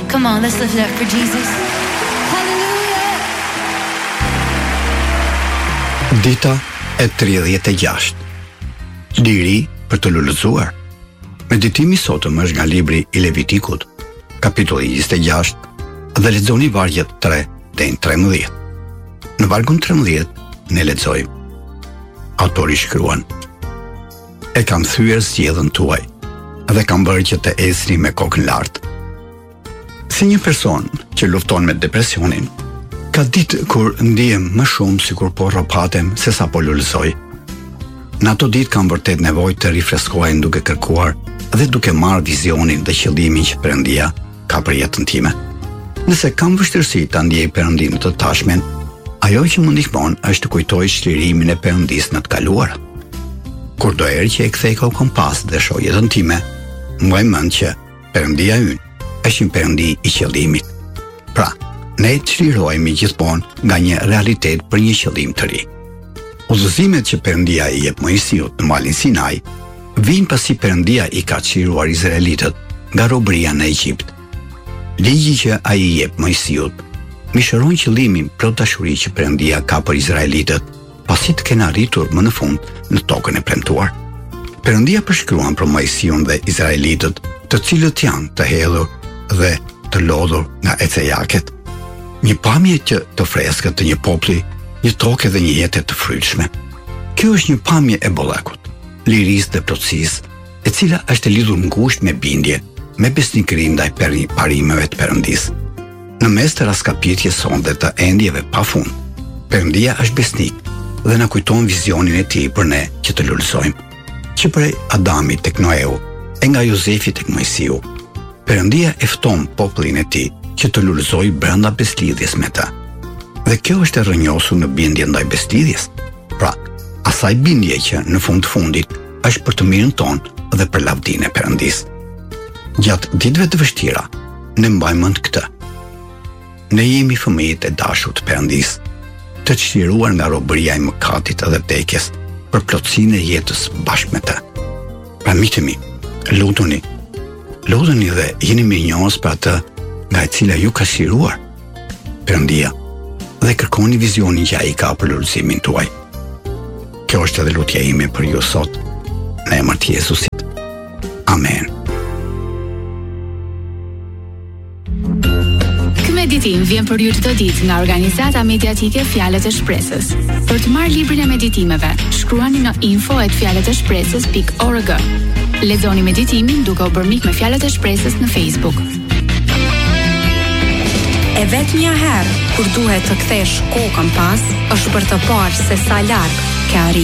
Come on, let's lift it up for Jesus. Hallelujah. Dita e 36. Liri për të lullëzuar. Meditimi sotëm është nga libri i Levitikut, kapitulli 26, dhe lexoni vargjet 3 deri në 13. Në vargun 13 ne lexojmë. Autori shkruan: E kam thyer zgjedhën tuaj dhe kam bërë që të esni me kokën lartë. Si një person që lufton me depresionin, ka ditë kur ndihem më shumë sikur po rropatem se sa po lullëzoj. Në ato ditë kam vërtet nevojë të rifreskohem duke kërkuar dhe duke marrë vizionin dhe qëllimin që Perëndia ka për jetën time. Nëse kam vështirësi ta ndjej Perëndinë të tashmen, ajo që më ndihmon është të kujtoj çlirimin e Perëndisë në të kaluar. Kur do herë që e kthej kokën pas dhe shoh jetën time, mbaj mend që Perëndia ynë është një Perëndi i qëllimit. Pra, ne çlirohemi gjithmonë nga një realitet për një qëllim të ri. Udhëzimet që Perëndia i jep Mojsiut në malin Sinai vijnë pasi Perëndia i ka çliruar izraelitët nga robëria në Egjipt. Ligji që ai i jep Mojsiut mishëron qëllimin plot dashuri që Perëndia ka për izraelitët, pasi të kenë arritur më në fund në tokën e premtuar. Perëndia përshkruan për Mojsiun dhe izraelitët, të cilët janë të hedhur dhe të lodhur nga ecejaket. Një pamje që të freskët të një populli, një tokë dhe një jetë të frytshme. Kjo është një pamje e bollakut, lirisë dhe plotësisë, e cila është e lidhur ngushtë me bindje, me besnikëri ndaj parimeve të Perëndisë. Në mes të raskapitjes sonde të endjeve pafund, Perëndia është besnik dhe na kujton vizionin e tij për ne që të lullësojmë. Që prej Adamit tek Noeu, e nga Jozefi tek Mojsiu, Perëndia e fton popullin e tij që të lullëzojë brenda beslidhjes me ta. Dhe kjo është e rrënjosur në bindje ndaj beslidhjes. Pra, asaj bindje që në fund fundit është për të mirën tonë dhe për lavdinë e Perëndisë. Gjatë ditëve të vështira, ne mbajmë mend këtë. Ne jemi fëmijët e dashur të Perëndisë, të çliruar nga robëria e mëkatit dhe vdekjes për plotësinë e jetës bashkë me të. Pra miqtë mi, lutuni dhe jeni mirënjohës për atë nga e cila ju ka çliruar Perëndia, dhe kërkoni vizionin që ai ka për lullëzimin tuaj. Kjo është edhe lutja ime për ju sot, në emër të Jezusit. Amen. Ky meditim vjen për ju çdo ditë nga organizata mediatike Fjalët e Shpresës. Për të marrë librin e meditimeve, shkruani në info@fjaleteshpresës.org. Lexoni meditimin duke u bërë mik me Fjalët e Shpresës në Facebook. E vetmja herë kur duhet të kthesh kokën pas, është për të parë se sa larg ke arritur.